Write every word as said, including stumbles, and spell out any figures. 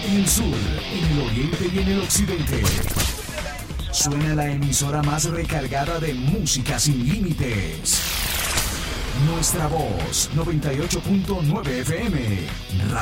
en el sur, en el oriente y en el occidente. Suena la emisora más recargada de música sin límites. Nuestra voz, noventa y ocho punto nueve F M.